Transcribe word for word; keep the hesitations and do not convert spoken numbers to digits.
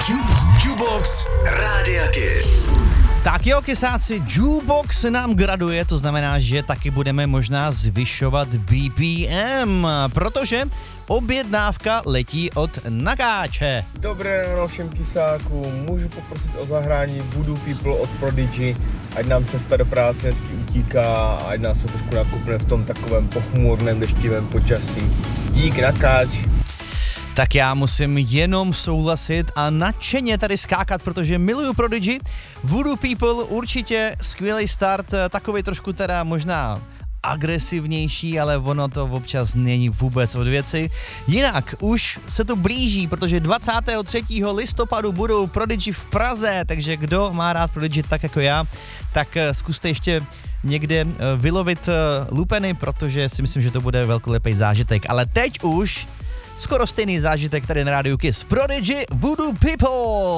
Jukebox Rádia Kiss. Tak jo, kysáci, Jukebox nám graduje, to znamená, že taky budeme možná zvyšovat B P M, protože objednávka letí od Nagáče. Dobré ráno všem kysákům, můžu poprosit o zahrání Voodoo People od Prodigy, ať nám cesta do práce hezky utíká, ať nás se trošku nakupne v tom takovém pochmurném deštivém počasí. Dík, Nagáč. Tak já musím jenom souhlasit a nadšeně tady skákat, protože miluju Prodigy. Voodoo People určitě skvělý start, takový trošku teda možná agresivnější, ale ono to občas není vůbec od věci. Jinak už se to blíží, protože dvacátého třetího listopadu budou Prodigy v Praze, takže kdo má rád Prodigy tak jako já, tak zkuste ještě někde vylovit lupeny, protože si myslím, že to bude velkolepý zážitek. Ale teď už skoro stejný zážitek tady na rádiu Kiss. Prodigy, Voodoo People!